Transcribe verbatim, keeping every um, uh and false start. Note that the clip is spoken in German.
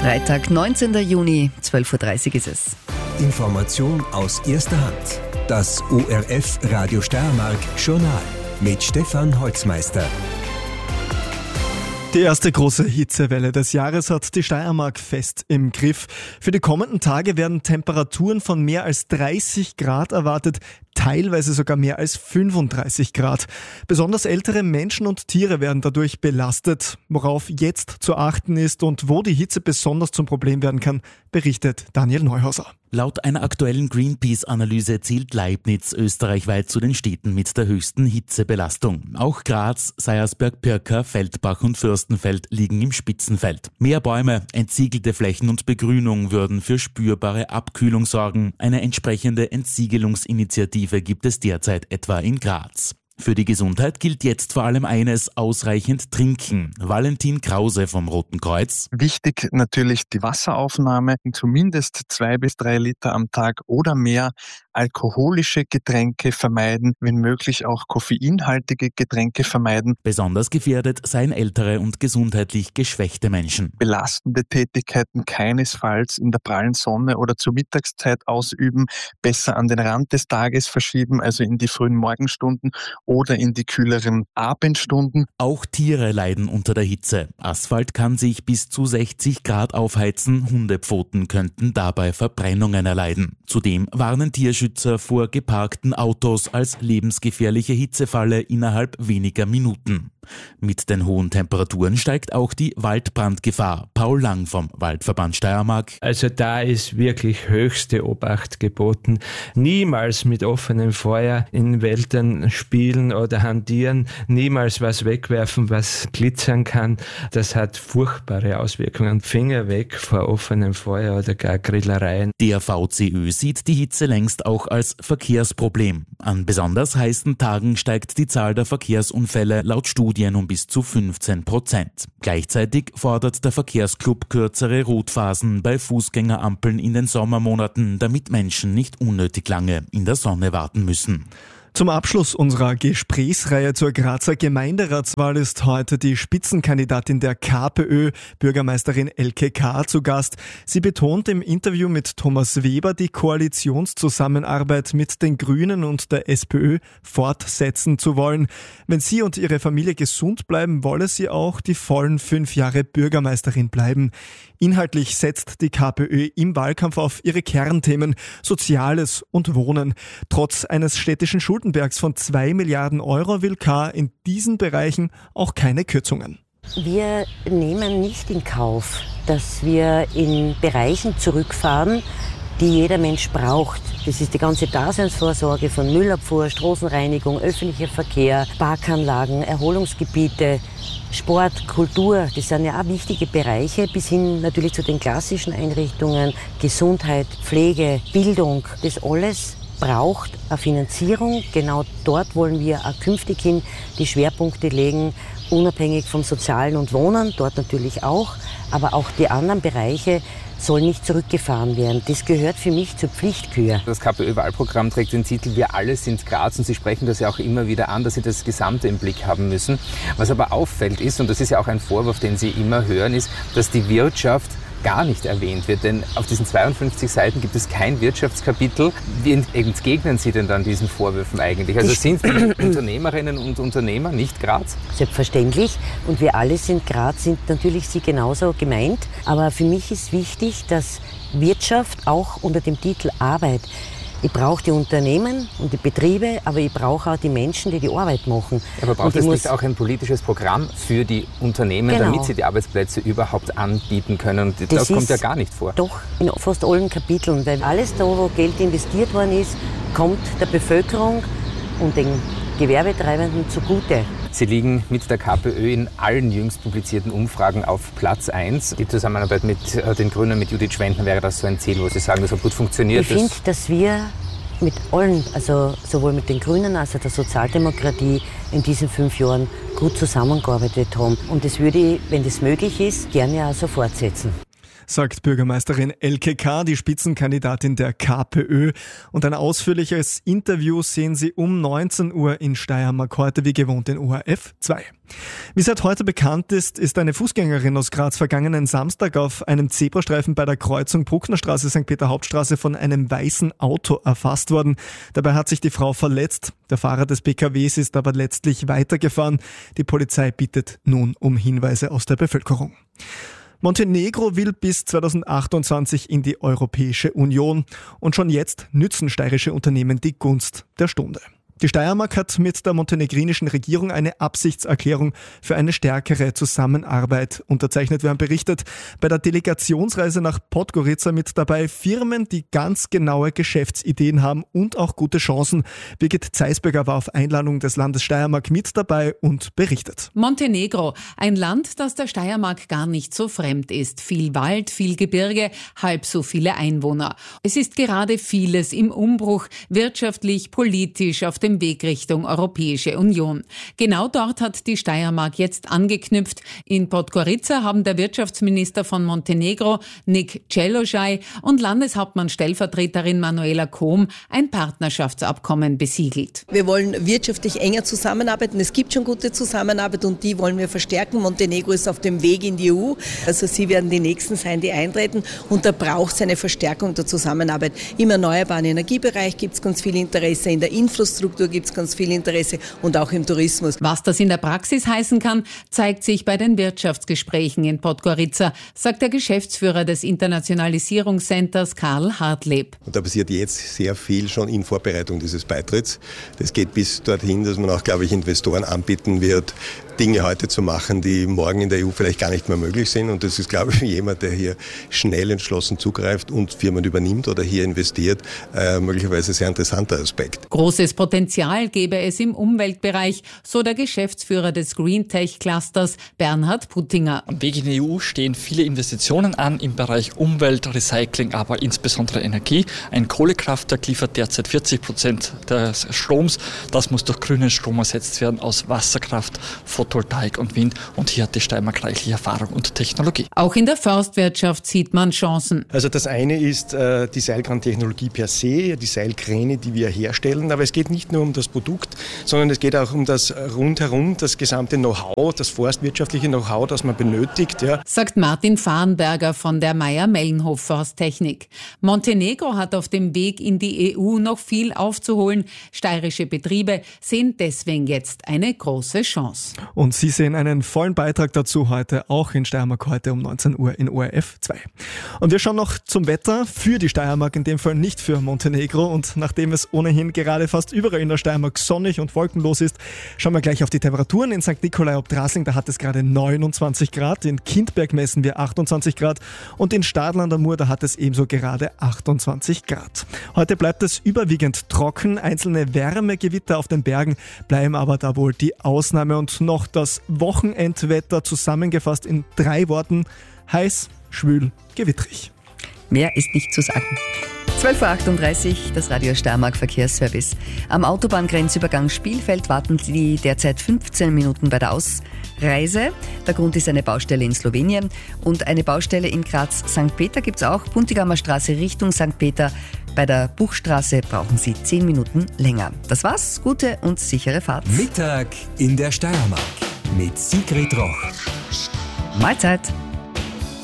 Freitag, neunzehnten Juni, zwölf Uhr dreißig ist es. Information aus erster Hand. Das O R F Radio Steiermark Journal mit Stefan Holzmeister. Die erste große Hitzewelle des Jahres hat die Steiermark fest im Griff. Für die kommenden Tage werden Temperaturen von mehr als dreißig Grad erwartet, teilweise sogar mehr als fünfunddreißig Grad. Besonders ältere Menschen und Tiere werden dadurch belastet. Worauf jetzt zu achten ist und wo die Hitze besonders zum Problem werden kann, berichtet Daniel Neuhauser. Laut einer aktuellen Greenpeace-Analyse zählt Leibniz österreichweit zu den Städten mit der höchsten Hitzebelastung. Auch Graz, Seiersberg-Pirka, Feldbach und Fürstenfeld liegen im Spitzenfeld. Mehr Bäume, entsiegelte Flächen und Begrünung würden für spürbare Abkühlung sorgen. Eine entsprechende Entsiegelungsinitiative gibt es derzeit etwa in Graz. Für die Gesundheit gilt jetzt vor allem eines: ausreichend trinken. Valentin Krause vom Roten Kreuz. Wichtig natürlich die Wasseraufnahme, zumindest zwei bis drei Liter am Tag oder mehr. Alkoholische Getränke vermeiden, wenn möglich auch koffeinhaltige Getränke vermeiden. Besonders gefährdet seien ältere und gesundheitlich geschwächte Menschen. Belastende Tätigkeiten keinesfalls in der prallen Sonne oder zur Mittagszeit ausüben, besser an den Rand des Tages verschieben, also in die frühen Morgenstunden oder in die kühleren Abendstunden. Auch Tiere leiden unter der Hitze. Asphalt kann sich bis zu sechzig Grad aufheizen, Hundepfoten könnten dabei Verbrennungen erleiden. Zudem warnen Tierschützer vor geparkten Autos als lebensgefährliche Hitzefalle innerhalb weniger Minuten. Mit den hohen Temperaturen steigt auch die Waldbrandgefahr. Paul Lang vom Waldverband Steiermark. Also da ist wirklich höchste Obacht geboten. Niemals mit offenem Feuer in Wäldern spielen oder hantieren. Niemals was wegwerfen, was glitzern kann. Das hat furchtbare Auswirkungen. Finger weg vor offenem Feuer oder gar Grillereien. Der V C Ö sieht die Hitze längst auch als Verkehrsproblem. An besonders heißen Tagen steigt die Zahl der Verkehrsunfälle laut Studien um bis zu fünfzehn Prozent. Gleichzeitig fordert der Verkehrsclub kürzere Rotphasen bei Fußgängerampeln in den Sommermonaten, damit Menschen nicht unnötig lange in der Sonne warten müssen. Zum Abschluss unserer Gesprächsreihe zur Grazer Gemeinderatswahl ist heute die Spitzenkandidatin der KPÖ, Bürgermeisterin Elke K. zu Gast. Sie betont im Interview mit Thomas Weber, die Koalitionszusammenarbeit mit den Grünen und der SPÖ fortsetzen zu wollen. Wenn sie und ihre Familie gesund bleiben, wolle sie auch die vollen fünf Jahre Bürgermeisterin bleiben. Inhaltlich setzt die KPÖ im Wahlkampf auf ihre Kernthemen Soziales und Wohnen. Trotz eines städtischen Schuldenbergs von zwei Milliarden Euro will K. in diesen Bereichen auch keine Kürzungen. Wir nehmen nicht in Kauf, dass wir in Bereichen zurückfahren, die jeder Mensch braucht. Das ist die ganze Daseinsvorsorge von Müllabfuhr, Straßenreinigung, öffentlicher Verkehr, Parkanlagen, Erholungsgebiete, Sport, Kultur. Das sind ja auch wichtige Bereiche, bis hin natürlich zu den klassischen Einrichtungen, Gesundheit, Pflege, Bildung. Das alles braucht eine Finanzierung. Genau dort wollen wir auch künftig hin die Schwerpunkte legen, unabhängig vom Sozialen und Wohnen, dort natürlich auch, aber auch die anderen Bereiche soll nicht zurückgefahren werden. Das gehört für mich zur Pflichtkür. Das KPÖ-Wahlprogramm trägt den Titel Wir alle sind Graz und Sie sprechen das ja auch immer wieder an, dass Sie das Gesamte im Blick haben müssen. Was aber auffällt ist, und das ist ja auch ein Vorwurf, den Sie immer hören, ist, dass die Wirtschaft gar nicht erwähnt wird, denn auf diesen zweiundfünfzig Seiten gibt es kein Wirtschaftskapitel. Wie entgegnen Sie denn dann diesen Vorwürfen eigentlich? Also sind die Unternehmerinnen und Unternehmer nicht Graz? Selbstverständlich. Und wir alle sind Graz, sind natürlich Sie genauso gemeint. Aber für mich ist wichtig, dass Wirtschaft auch unter dem Titel Arbeit. Ich brauche die Unternehmen und die Betriebe, aber ich brauche auch die Menschen, die die Arbeit machen. Aber braucht es nicht auch ein politisches Programm für die Unternehmen, genau, damit sie die Arbeitsplätze überhaupt anbieten können? Das, das kommt ja gar nicht vor. Doch, in fast allen Kapiteln, weil alles da, wo Geld investiert worden ist, kommt der Bevölkerung und den Gewerbetreibenden zugute. Sie liegen mit der KPÖ in allen jüngst publizierten Umfragen auf Platz eins. Die Zusammenarbeit mit den Grünen, mit Judith Schwendner, wäre das so ein Ziel, wo Sie sagen, das hat gut funktioniert? Ich finde, dass wir mit allen, also sowohl mit den Grünen als auch der Sozialdemokratie in diesen fünf Jahren gut zusammengearbeitet haben. Und das würde ich, wenn das möglich ist, gerne auch so fortsetzen. sagt Bürgermeisterin Elke K., die Spitzenkandidatin der KPÖ. Und ein ausführliches Interview sehen Sie um neunzehn Uhr in Steiermark, heute wie gewohnt in O R F zwei. Wie seit heute bekannt ist, ist eine Fußgängerin aus Graz vergangenen Samstag auf einem Zebrastreifen bei der Kreuzung Brucknerstraße Sankt Peter Hauptstraße von einem weißen Auto erfasst worden. Dabei hat sich die Frau verletzt. Der Fahrer des P K Ws ist aber letztlich weitergefahren. Die Polizei bittet nun um Hinweise aus der Bevölkerung. Montenegro will bis zweitausendachtundzwanzig in die Europäische Union. Und schon jetzt nützen steirische Unternehmen die Gunst der Stunde. Die Steiermark hat mit der montenegrinischen Regierung eine Absichtserklärung für eine stärkere Zusammenarbeit unterzeichnet. Wir haben berichtet, bei der Delegationsreise nach Podgorica mit dabei Firmen, die ganz genaue Geschäftsideen haben und auch gute Chancen. Birgit Zeisberger war auf Einladung des Landes Steiermark mit dabei und berichtet. Montenegro, ein Land, das der Steiermark gar nicht so fremd ist. Viel Wald, viel Gebirge, halb so viele Einwohner. Es ist gerade vieles im Umbruch, wirtschaftlich, politisch, auf dem Weg Richtung Europäische Union. Genau dort hat die Steiermark jetzt angeknüpft. In Podgorica haben der Wirtschaftsminister von Montenegro, Nik Celojai, und Landeshauptmann-Stellvertreterin Manuela Kohm ein Partnerschaftsabkommen besiegelt. Wir wollen wirtschaftlich enger zusammenarbeiten. Es gibt schon gute Zusammenarbeit und die wollen wir verstärken. Montenegro ist auf dem Weg in die E U. Also sie werden die Nächsten sein, die eintreten. Und da braucht es eine Verstärkung der Zusammenarbeit. Im erneuerbaren Energiebereich gibt es ganz viel Interesse, in der Infrastruktur gibt es ganz viel Interesse und auch im Tourismus. Was das in der Praxis heißen kann, zeigt sich bei den Wirtschaftsgesprächen in Podgorica, sagt der Geschäftsführer des Internationalisierungscenters Karl Hartleb. Und da passiert jetzt sehr viel schon in Vorbereitung dieses Beitritts. Das geht bis dorthin, dass man auch, glaube ich, Investoren anbieten wird, Dinge heute zu machen, die morgen in der E U vielleicht gar nicht mehr möglich sind. Und das ist, glaube ich, für jemand, der hier schnell entschlossen zugreift und Firmen übernimmt oder hier investiert, äh, möglicherweise ein sehr interessanter Aspekt. Großes Potenzial gäbe es im Umweltbereich, so der Geschäftsführer des Green Tech Clusters Bernhard Puttinger. Am Weg in die E U stehen viele Investitionen an im Bereich Umwelt, Recycling, aber insbesondere Energie. Ein Kohlekraftwerk liefert derzeit vierzig Prozent des Stroms. Das muss durch grünen Strom ersetzt werden aus Wasserkraft, Photovoltaik und Wind. Und hier hat die Steiermark reichlich Erfahrung und Technologie. Auch in der Forstwirtschaft sieht man Chancen. Also das eine ist äh, die Seilkrantechnologie per se, die Seilkräne, die wir herstellen. Aber es geht nicht nur um das Produkt, sondern es geht auch um das Rundherum, das gesamte Know-how, das forstwirtschaftliche Know-how, das man benötigt. Ja. Sagt Martin Fahrenberger von der Mayr-Melnhof Forsttechnik. Montenegro hat auf dem Weg in die E U noch viel aufzuholen. Steirische Betriebe sehen deswegen jetzt eine große Chance. Und Sie sehen einen vollen Beitrag dazu heute, auch in Steiermark heute um neunzehn Uhr in O R F zwei. Und wir schauen noch zum Wetter für die Steiermark, in dem Fall nicht für Montenegro. Und nachdem es ohnehin gerade fast überall in der Steiermark sonnig und wolkenlos ist, schauen wir gleich auf die Temperaturen. In Sankt Nikolai ob Drasling, da hat es gerade neunundzwanzig Grad, in Kindberg messen wir achtundzwanzig Grad und in Stadl an der Mur, da hat es ebenso gerade achtundzwanzig Grad. Heute bleibt es überwiegend trocken, einzelne Wärmegewitter auf den Bergen bleiben aber da wohl die Ausnahme. Und noch das Wochenendwetter zusammengefasst in drei Worten: heiß, schwül, gewittrig. Mehr ist nicht zu sagen. zwölf Uhr achtunddreißig, das Radio Steiermark Verkehrsservice. Am Autobahngrenzübergang Spielfeld warten die derzeit fünfzehn Minuten bei der Ausreise. Der Grund ist eine Baustelle in Slowenien und eine Baustelle in Graz-Sankt Peter gibt es auch. Buntigamer Straße Richtung Sankt Peter. Bei der Buchstraße brauchen Sie zehn Minuten länger. Das war's, gute und sichere Fahrt. Mittag in der Steiermark mit Sigrid Roch. Mahlzeit.